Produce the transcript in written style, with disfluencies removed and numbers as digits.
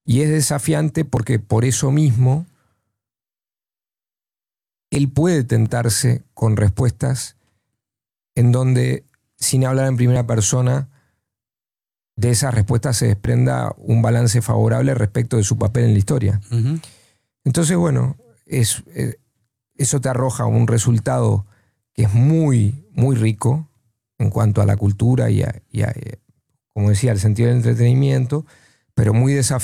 Y es desafiante porque por eso mismo él puede tentarse con respuestas en donde, sin hablar en primera persona, de esas respuestas se desprenda un balance favorable respecto de su papel en la historia. Uh-huh. Entonces, bueno, eso te arroja un resultado que es muy, muy rico en cuanto a la cultura y a, como decía, el sentido del entretenimiento, pero muy desafiante